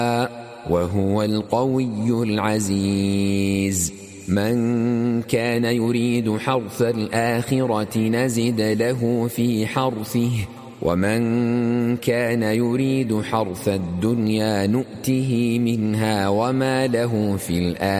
وهو القوي العزيز. من كان يريد حرث الآخرة نزد له في حرثه ومن كان يريد حرث الدنيا نؤته منها وما له في الآخرة